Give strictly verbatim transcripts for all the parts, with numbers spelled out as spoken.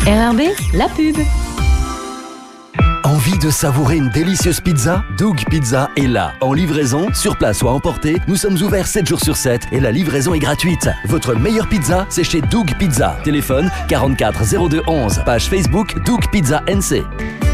R R B, la pub. Envie de savourer une délicieuse pizza? Doug Pizza est là. En livraison, sur place ou à emporter, nous sommes ouverts sept jours sur sept et la livraison est gratuite. Votre meilleure pizza, c'est chez Doug Pizza. Téléphone quarante-quatre zéro deux onze. Page Facebook Doug Pizza N C.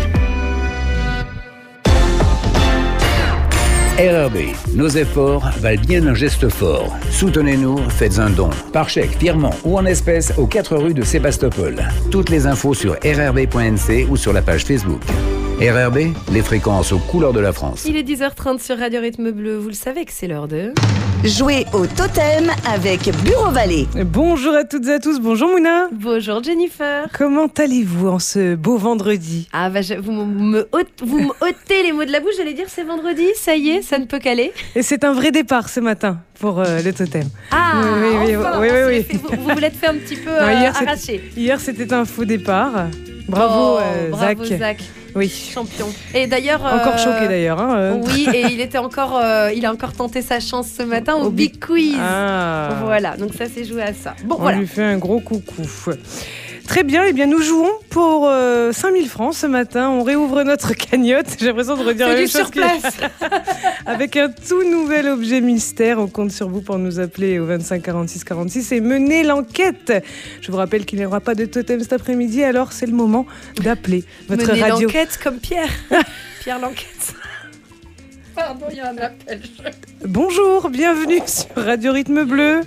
R R B, nos efforts valent bien un geste fort. Soutenez-nous, faites un don. Par chèque, virement ou en espèces aux quatre rues de Sébastopol. Toutes les infos sur r r b point n c ou sur la page Facebook. R R B, les fréquences aux couleurs de la France. Il est dix heures trente sur Radio Rythme Bleu. Vous le savez que c'est l'heure de... Jouer au totem avec Bureau Vallée. Bonjour à toutes et à tous, bonjour Mouna. Bonjour Jennifer. Comment allez-vous en ce beau vendredi? Ah bah je, vous, me ôte, vous me ôtez les mots de la bouche, j'allais dire c'est vendredi, ça y est, ça ne peut qu'aller. Et c'est un vrai départ ce matin pour euh, le totem. Ah, oui, oui, enfin, oui, oui, oui, oui. Vous, vous vous l'êtes fait un petit peu non, euh, hier, arracher. C'était, hier c'était un faux départ. Bravo, oh, euh, bravo Zach. Zach. Oui. Champion. Et d'ailleurs... Encore euh, choqué d'ailleurs. Hein, euh. Oui, et il était encore, euh, il a encore tenté sa chance ce matin au, au Big, Big Quiz. Ah. Voilà, donc ça s'est joué à ça. Bon, On voilà. lui fait un gros coucou. Très bien, eh bien nous jouons pour euh, cinq mille francs ce matin. On réouvre notre cagnotte. J'ai l'impression de redire c'est la même du chose. sur place. Avec un tout nouvel objet mystère. On compte sur vous pour nous appeler au vingt-cinq quarante-six quarante-six et mener l'enquête. Je vous rappelle qu'il n'y aura pas de totem cet après-midi, alors c'est le moment d'appeler votre mener radio. L'enquête comme Pierre. Pierre l'enquête. Pardon, il y a un appel. Bonjour, bienvenue sur Radio Rythme Bleu.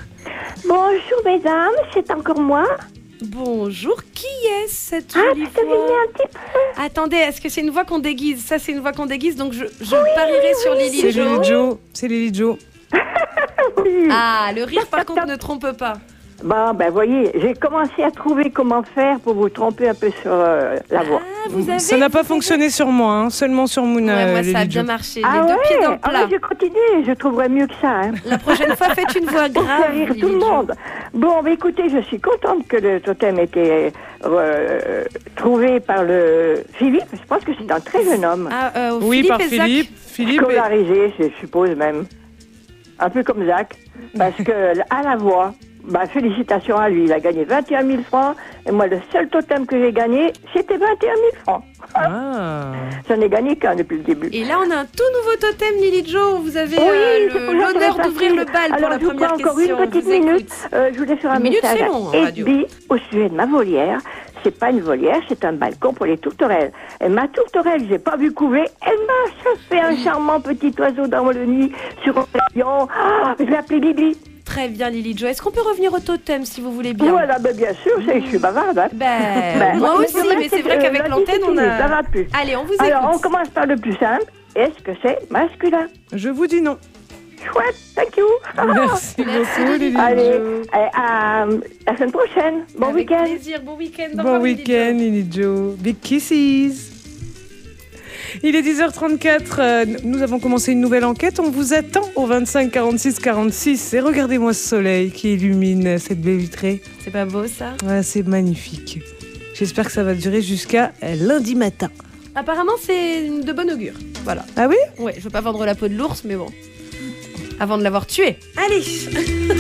Bonjour mesdames, c'est encore moi. Bonjour, qui est cette ah, jolie voix? Un petit peu. Attendez, est-ce que c'est une voix qu'on déguise? Ça, c'est une voix qu'on déguise, donc je, je oui, parierai oui, sur Lily c'est Jo. Lily Jo. C'est Lily Jo. Oui. Ah, le rire, par contre, ne trompe pas. Bon, ben voyez, j'ai commencé à trouver comment faire pour vous tromper un peu sur euh, la voix. Ah, vous avez, ça n'a pas vous fonctionné avez... sur moi, hein, seulement sur Mouna. Ouais, moi, Lily ça a Jo. bien marché. Ah les ouais, deux pieds dans le plat. Ah ouais, je continue, je trouverai mieux que ça. Hein. La prochaine fois, faites une voix pour grave. Faire rire tout le monde. Bon, ben écoutez, je suis contente que le totem ait été euh, trouvé par le Philippe. Je pense que c'est un très jeune homme. Ah, euh, oui, Philippe par et Philippe. Zach. Philippe scolarisé, et... je suppose même. Un peu comme Zach. Parce que à la voix, bah, félicitations à lui. Il a gagné vingt et un mille francs. Et moi, le seul totem que j'ai gagné, c'était vingt et un mille francs. Ah. J'en ai gagné qu'un depuis le début. Et là, on a un tout nouveau totem, Lily Jo. Vous avez oui, euh, le, l'honneur d'ouvrir le bal. Alors, pour la je vous première prends encore question. une petite minute. Euh, je voulais faire un une minute, message c'est long, à en radio. Edby au sujet de ma volière. C'est pas une volière, c'est un balcon pour les tourterelles. Et ma tourterelle, j'ai pas vu couver, elle m'a fait un charmant petit oiseau dans le nid sur un avion. Ah, je l'ai appelé Bibi. Très bien, Lily Jo. Est-ce qu'on peut revenir au totem, si vous voulez bien? Voilà, ben bien sûr, c'est, je suis bavarde. Hein. Ben, ben, moi mais aussi, demain, mais c'est vrai euh, qu'avec l'antenne, on a... Ça va plus. Allez, on vous Alors, écoute. on commence par le plus simple. Est-ce que c'est masculin? Je vous dis non. Chouette, thank you. Merci, Merci, beaucoup, Lily. Lily Allez, Jo. à, à la semaine prochaine. Bon Avec week-end. plaisir, bon week-end. Au Bon revoir, week-end, Lily Jo. Big kisses. Il est dix heures trente-quatre, euh, nous avons commencé une nouvelle enquête, on vous attend au vingt-cinq quarante-six quarante-six et regardez-moi ce soleil qui illumine cette baie vitrée. C'est pas beau ça? Ouais, c'est magnifique. J'espère que ça va durer jusqu'à lundi matin. Apparemment, c'est de bon augure. Voilà. Ah oui? Ouais, je veux pas vendre la peau de l'ours, mais bon. Avant de l'avoir tué. Allez.